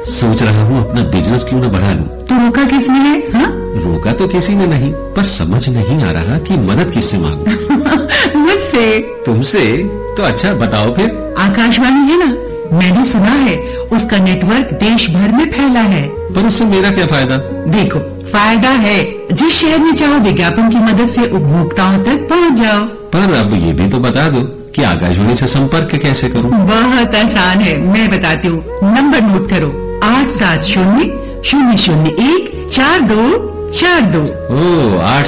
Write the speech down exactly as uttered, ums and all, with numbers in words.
सोच रहा हूँ अपना बिजनेस क्यों न बढ़ा लूं। तो रोका किसने है? हाँ? रोका तो किसी ने नहीं, पर समझ नहीं आ रहा कि मदद किससे मांगूं। मुझसे। तुमसे? तो अच्छा बताओ फिर। आकाशवाणी है ना, मैंने सुना है उसका नेटवर्क देश भर में फैला है। पर उससे मेरा क्या फायदा? देखो, फायदा है, जिस शहर में चाहो विज्ञापन की मदद से उपभोक्ताओं तक पहुंच जाओ। पर अब ये भी तो बता दो कि आकाशवाणी से संपर्क कैसे करूं? बहुत आसान है, मैं बताती हूँ। नंबर नोट करो, आठ सात शून्य शून्य शून्य एक चार दो चार दो। ओ आठ